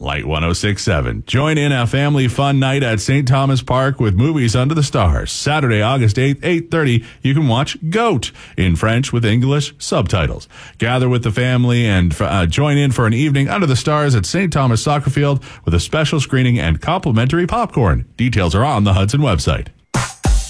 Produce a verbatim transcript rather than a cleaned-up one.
Light one oh six point seven. Join in a family fun night at Saint Thomas Park with movies under the stars. Saturday, August eighth, eight thirty, you can watch Goat in French with English subtitles. Gather with the family and uh, join in for an evening under the stars at Saint Thomas Soccer Field with a special screening and complimentary popcorn. Details are on the Hudson website.